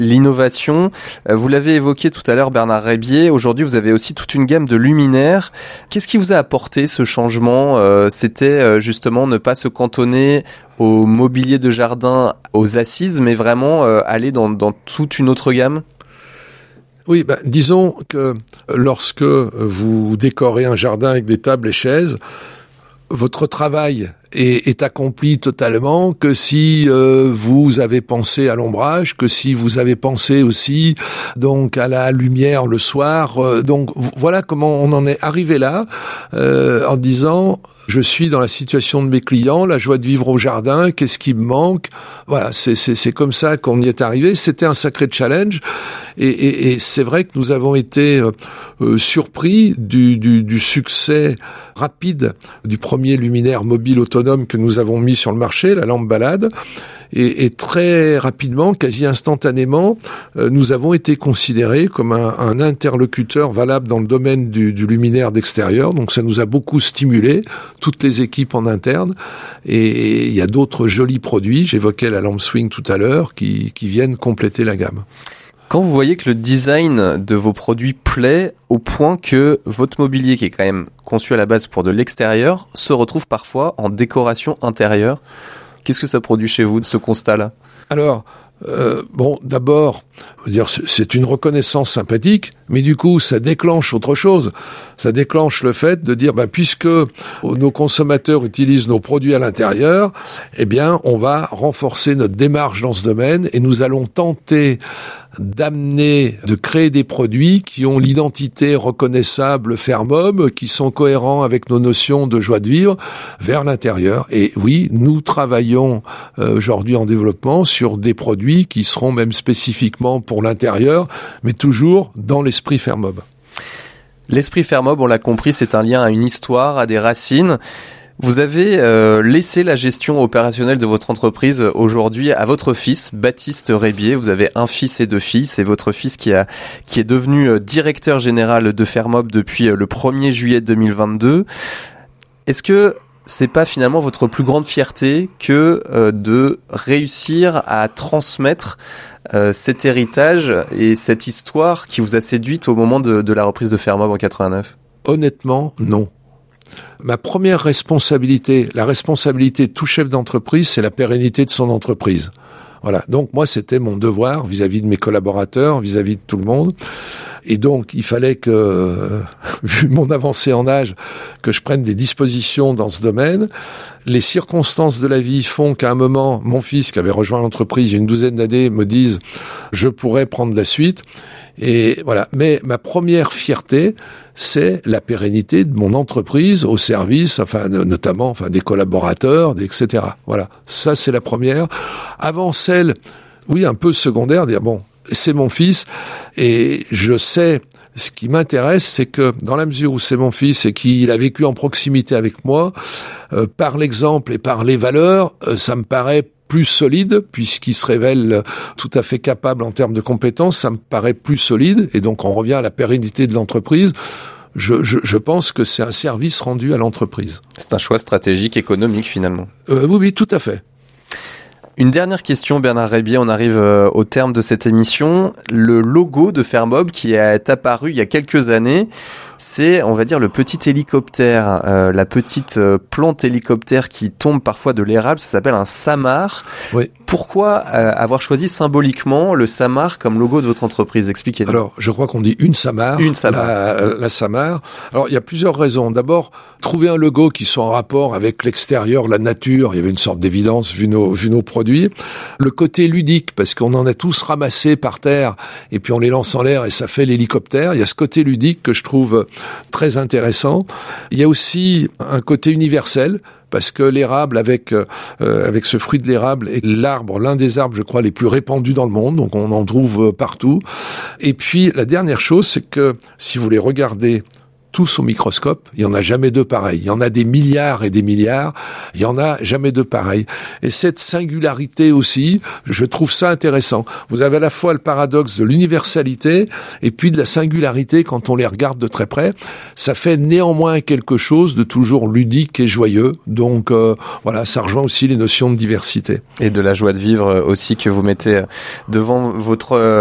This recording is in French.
l'innovation. Vous l'avez évoqué tout à l'heure, Bernard Rébier. Aujourd'hui, vous avez aussi toute une gamme de luminaires. Qu'est-ce qui vous a apporté ce changement ? C'était justement ne pas se cantonner au mobilier de jardin, aux assises, mais vraiment aller dans toute une autre gamme ? Oui, disons que lorsque vous décorez un jardin avec des tables et chaises, votre travail est accompli totalement que si vous avez pensé à l'ombrage, que si vous avez pensé aussi donc à la lumière le soir. Donc voilà comment on en est arrivé là, en disant je suis dans la situation de mes clients, la joie de vivre au jardin, qu'est-ce qui me manque. Voilà, c'est comme ça qu'on y est arrivé. C'était un sacré challenge et c'est vrai que nous avons été surpris du succès rapide du premier luminaire mobile autonome que nous avons mis sur le marché, la lampe balade. Et très rapidement, quasi instantanément, nous avons été considérés comme un interlocuteur valable dans le domaine du luminaire d'extérieur. Donc ça nous a beaucoup stimulé, toutes les équipes en interne. Et il y a d'autres jolis produits, j'évoquais la lampe swing tout à l'heure, qui viennent compléter la gamme. Quand vous voyez que le design de vos produits plaît au point que votre mobilier, qui est quand même conçu à la base pour de l'extérieur, se retrouve parfois en décoration intérieure, qu'est-ce que ça produit chez vous, ce constat-là ? Alors, d'abord, c'est une reconnaissance sympathique, mais du coup, ça déclenche autre chose. Ça déclenche le fait de dire, puisque nos consommateurs utilisent nos produits à l'intérieur, eh bien, on va renforcer notre démarche dans ce domaine et nous allons tenter de créer des produits qui ont l'identité reconnaissable Fermob, qui sont cohérents avec nos notions de joie de vivre vers l'intérieur. Et oui, nous travaillons aujourd'hui en développement sur des produits qui seront même spécifiquement pour l'intérieur, mais toujours dans l'esprit Fermob. L'esprit Fermob, on l'a compris, c'est un lien à une histoire, à des racines. Vous avez laissé la gestion opérationnelle de votre entreprise aujourd'hui à votre fils, Baptiste Rébier. Vous avez un fils et deux filles. C'est votre fils qui est devenu directeur général de Fermob depuis le 1er juillet 2022. Est-ce que c'est pas finalement votre plus grande fierté que de réussir à transmettre cet héritage et cette histoire qui vous a séduite au moment de la reprise de Fermob en 89 ? Honnêtement, non. Ma première responsabilité, la responsabilité de tout chef d'entreprise, c'est la pérennité de son entreprise. Voilà. Donc moi, c'était mon devoir vis-à-vis de mes collaborateurs, vis-à-vis de tout le monde. Et donc, il fallait que, vu mon avancée en âge, que je prenne des dispositions dans ce domaine. Les circonstances de la vie font qu'à un moment, mon fils, qui avait rejoint l'entreprise il y a une douzaine d'années, me dise « je pourrais prendre la suite ». Et voilà. Mais ma première fierté, c'est la pérennité de mon entreprise au service, notamment des collaborateurs, etc. Voilà. Ça, c'est la première. Avant celle, oui, un peu secondaire, dire c'est mon fils et je sais, ce qui m'intéresse, c'est que dans la mesure où c'est mon fils et qu'il a vécu en proximité avec moi, par l'exemple et par les valeurs, ça me paraît plus solide, puisqu'il se révèle tout à fait capable en termes de compétences, ça me paraît plus solide, et donc on revient à la pérennité de l'entreprise. Je pense que c'est un service rendu à l'entreprise. C'est un choix stratégique, économique finalement. Oui, tout à fait. Une dernière question, Bernard Rébier, on arrive au terme de cette émission. Le logo de Fermob qui est apparu il y a quelques années, c'est, on va dire, le petit hélicoptère, la petite plante hélicoptère qui tombe parfois de l'érable, ça s'appelle un samar. Oui. Pourquoi avoir choisi symboliquement le samar comme logo de votre entreprise ? Expliquez-nous. Alors, je crois qu'on dit une samar. Une samar. La samar. Alors, il y a plusieurs raisons. D'abord, trouver un logo qui soit en rapport avec l'extérieur, la nature. Il y avait une sorte d'évidence vu nos produits. Le côté ludique, parce qu'on en a tous ramassé par terre et puis on les lance en l'air et ça fait l'hélicoptère. Il y a ce côté ludique que je trouve très intéressant. Il y a aussi un côté universel, parce que l'érable, avec ce fruit de l'érable, est l'un des arbres, je crois, les plus répandus dans le monde, donc on en trouve partout. Et puis, la dernière chose, c'est que, si vous les regardez tous au microscope. Il y en a jamais deux pareils. Il y en a des milliards et des milliards. Il y en a jamais deux pareils. Et cette singularité aussi, je trouve ça intéressant. Vous avez à la fois le paradoxe de l'universalité et puis de la singularité quand on les regarde de très près. Ça fait néanmoins quelque chose de toujours ludique et joyeux. Donc voilà, ça rejoint aussi les notions de diversité. Et de la joie de vivre aussi que vous mettez devant votre